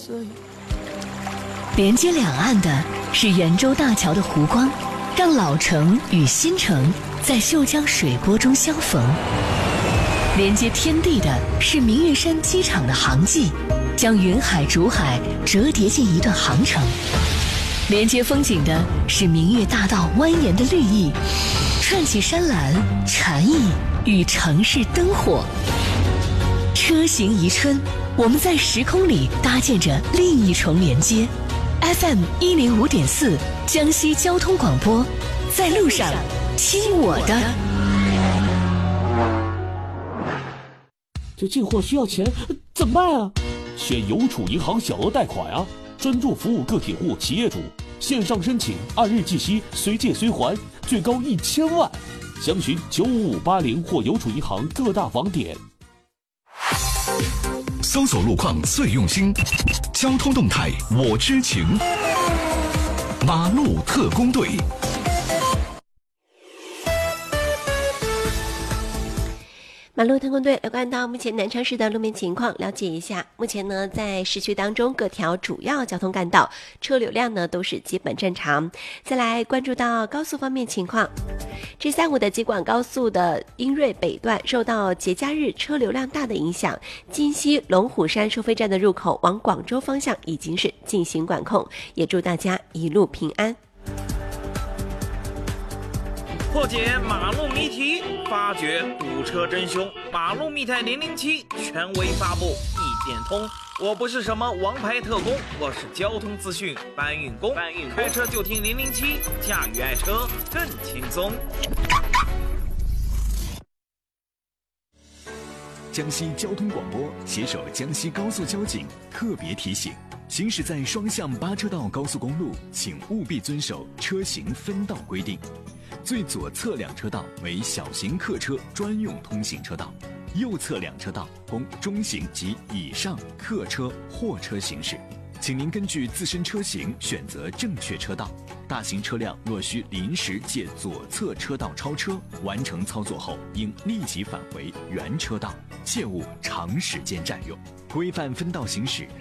连接两岸的是圆洲大桥的湖光，让老城与新城在秀江水波中相逢；连接天地的是明月山机场的航迹，将云海竹海折叠进一段航程；连接风景的是明月大道蜿蜒的绿意，串起山岚禅意与城市灯火。车行宜春，我们在时空里搭建着另一重连接。FM 105.4江西交通广播，在路上听我的。 这进货需要钱，怎么办啊？ 选邮储银行小额贷款啊，专注服务个体户、企业主，线上申请，按日计息，随借随还，最高1000万。详询95580或邮储银行各大网点。 搜索路况最用心，交通动态我知情。马路特工队。 马路特工队来关到目前南昌市的路面情况，了解一下。目前呢，在市区当中各条主要交通干道车流量呢都是基本正常。再来关注到高速方面情况，G35的吉广高速的英瑞北段受到节假日车流量大的影响，京西龙虎山收费站的入口往广州方向已经是进行管控，也祝大家一路平安。 破解马路谜题，发掘堵车真凶。马路密探007权威发布，一点通。我不是什么王牌特工，我是交通资讯搬运工。开车就听007，驾驭爱车更轻松。 江西交通广播携手江西高速交警特别提醒：行驶在双向8车道高速公路，请务必遵守车行分道规定。最左侧2车道为小型客车专用通行车道，右侧2车道供中型及以上客车、货车行驶。请您根据自身车型选择正确车道。大型车辆若需临时借左侧车道超车，完成操作后应立即返回原车道，切勿长时间占用。规范分道行驶，